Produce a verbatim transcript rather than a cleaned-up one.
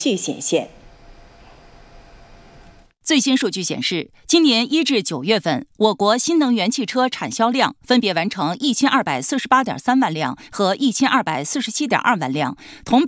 续显现。 最新数据显示，今年一至九月份，我国新能源汽车产销量分别完成一千二百四十八点三万辆和一千二百四十七点二万辆，同